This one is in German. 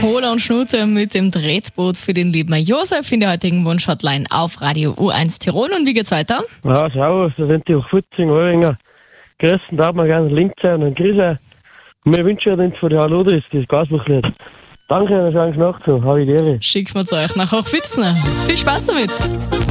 Cola und Schnute mit dem Tretboot für den lieben Josef in der heutigen Wunsch-Hotline auf Radio U1 Tirol. Und wie geht's weiter? Ja, servus, da sind die Hochfutzing, Ohrringer. Grüßen darf man gerne Link sein und Grüße. Und wir wünschen uns von der Halodris, das Gasbuchlied. Danke, eine schöne Nacht, habe ich die Ehre. Schicken wir zu euch nach Hochfitzen. Viel Spaß damit!